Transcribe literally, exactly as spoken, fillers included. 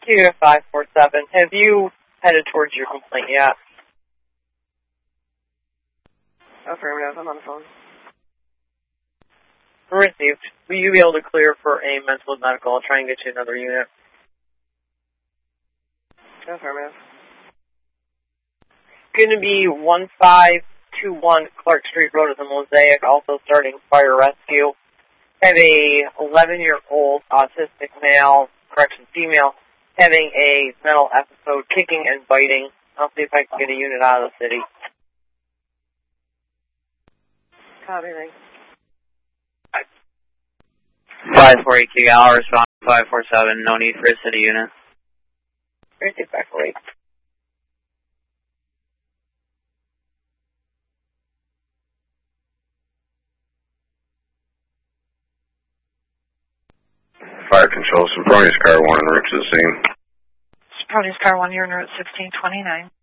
you to five four seven. Have you headed towards your complaint yet? Affirmative. I'm on the phone. Received. Will you be able to clear for a mental and medical? I'll try and get you another unit. Affirmative. Going to be one five two one Clark Street Road at the Mosaic, also starting fire rescue. Have a eleven-year-old autistic male, correction, female, having a mental episode, kicking and biting. I'll see if I can get a unit out of the city. Copy, thanks. five four eight two Gal, respond five four seven, no need for a city unit. Receive back away. Fire control, Sempronius Car one, en route to the scene. Sempronius Car one, you're en route sixteen twenty-nine.